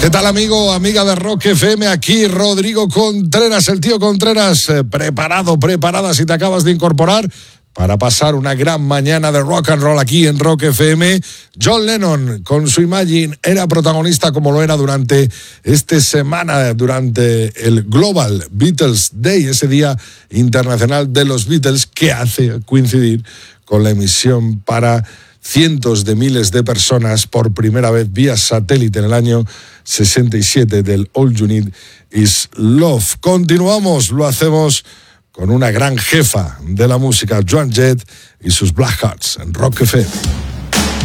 ¿Qué tal, amigo, amiga de Rock FM? Aquí Rodrigo Contreras, el tío Contreras, preparada si te acabas de incorporar para pasar una gran mañana de rock and roll aquí en Rock FM. John Lennon, con su Imagine, era protagonista como lo era durante esta semana, durante el Global Beatles Day, ese día internacional de los Beatles, que hace coincidir con la emisión para cientos de miles de personas por primera vez vía satélite en el año 67 del All You Need Is Love. Continuamos, lo hacemos con una gran jefa de la música, Joan Jett y sus Black Hearts en Rock FM.